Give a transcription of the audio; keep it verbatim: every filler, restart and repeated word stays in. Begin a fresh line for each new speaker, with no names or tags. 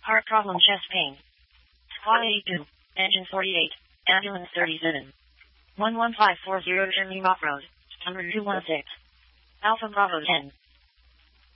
Heart problem, chest pain. Squad eighty-two, engine forty-eight, ambulance thirty-seven. one one five four zero Germany Rock Road, number two one six. Alpha Bravo ten.